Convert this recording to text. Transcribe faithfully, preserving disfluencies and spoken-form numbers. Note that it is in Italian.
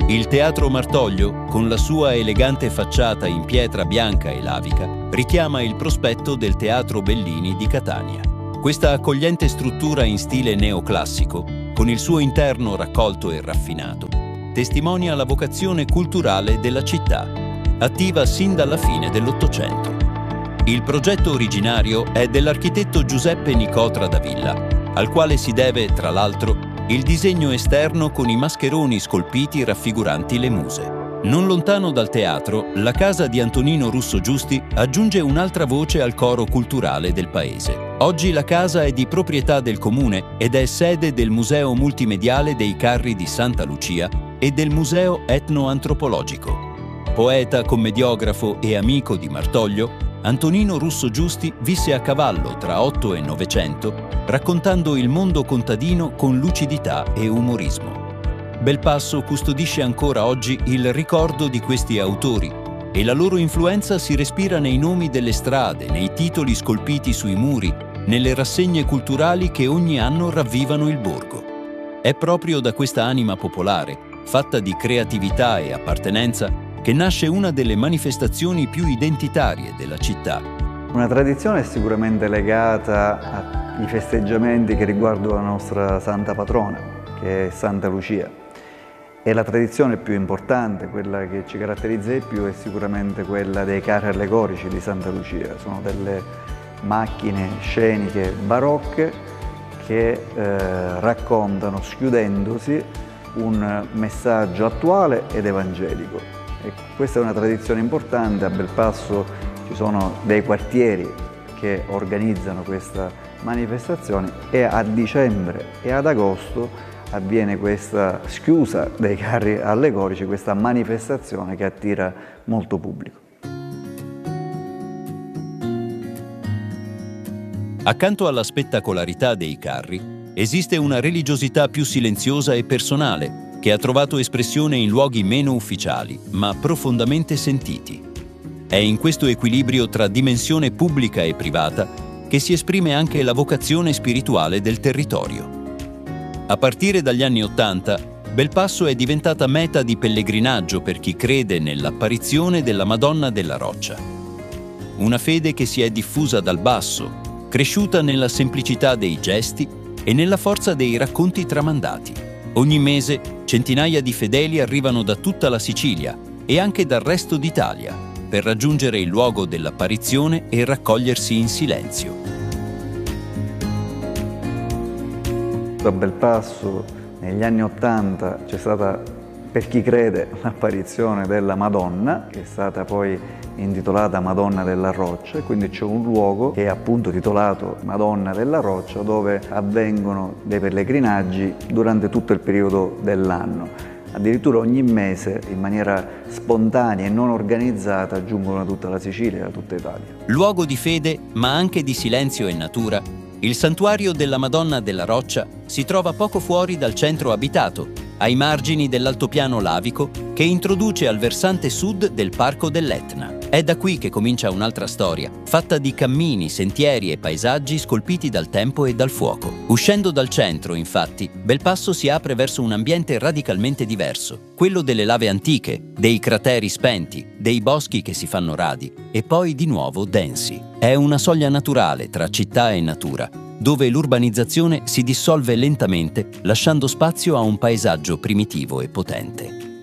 Il Teatro Martoglio, con la sua elegante facciata in pietra bianca e lavica, richiama il prospetto del Teatro Bellini di Catania. Questa accogliente struttura in stile neoclassico, con il suo interno raccolto e raffinato, testimonia la vocazione culturale della città, attiva sin dalla fine dell'Ottocento. Il progetto originario è dell'architetto Giuseppe Nicotra da Villa, al quale si deve, tra l'altro, il disegno esterno con i mascheroni scolpiti raffiguranti le muse. Non lontano dal teatro, la casa di Antonino Russo Giusti aggiunge un'altra voce al coro culturale del paese. Oggi la casa è di proprietà del comune ed è sede del Museo Multimediale dei Carri di Santa Lucia e del Museo Etnoantropologico. Poeta, commediografo e amico di Martoglio, Antonino Russo Giusti visse a cavallo tra Otto e Novecento, raccontando il mondo contadino con lucidità e umorismo. Belpasso custodisce ancora oggi il ricordo di questi autori e la loro influenza si respira nei nomi delle strade, nei titoli scolpiti sui muri, nelle rassegne culturali che ogni anno ravvivano il borgo. È proprio da questa anima popolare, fatta di creatività e appartenenza, che nasce una delle manifestazioni più identitarie della città. Una tradizione è sicuramente legata ai festeggiamenti che riguardano la nostra santa patrona, che è Santa Lucia. E la tradizione più importante, quella che ci caratterizza di più, è sicuramente quella dei carri allegorici di Santa Lucia. Sono delle macchine sceniche barocche che eh, raccontano, schiudendosi, un messaggio attuale ed evangelico. E questa è una tradizione importante. A Belpasso ci sono dei quartieri che organizzano questa manifestazione e a dicembre e ad agosto avviene questa schiusa dei carri allegorici, questa manifestazione che attira molto pubblico. Accanto alla spettacolarità dei carri, esiste una religiosità più silenziosa e personale, che ha trovato espressione in luoghi meno ufficiali, ma profondamente sentiti. È in questo equilibrio tra dimensione pubblica e privata che si esprime anche la vocazione spirituale del territorio. A partire dagli anni Ottanta, Belpasso è diventata meta di pellegrinaggio per chi crede nell'apparizione della Madonna della Roccia. Una fede che si è diffusa dal basso, cresciuta nella semplicità dei gesti e nella forza dei racconti tramandati. Ogni mese centinaia di fedeli arrivano da tutta la Sicilia e anche dal resto d'Italia per raggiungere il luogo dell'apparizione e raccogliersi in silenzio. A Belpasso negli anni Ottanta c'è stata, per chi crede, l'apparizione della Madonna, che è stata poi intitolata Madonna della Roccia, quindi c'è un luogo che è appunto titolato Madonna della Roccia, dove avvengono dei pellegrinaggi durante tutto il periodo dell'anno. Addirittura ogni mese, in maniera spontanea e non organizzata, giungono da tutta la Sicilia e da tutta Italia. Luogo di fede, ma anche di silenzio e natura, il santuario della Madonna della Roccia si trova poco fuori dal centro abitato, ai margini dell'altopiano lavico che introduce al versante sud del Parco dell'Etna. È da qui che comincia un'altra storia, fatta di cammini, sentieri e paesaggi scolpiti dal tempo e dal fuoco. Uscendo dal centro, infatti, Belpasso si apre verso un ambiente radicalmente diverso, quello delle lave antiche, dei crateri spenti, dei boschi che si fanno radi e poi di nuovo densi. È una soglia naturale tra città e natura, dove l'urbanizzazione si dissolve lentamente, lasciando spazio a un paesaggio primitivo e potente.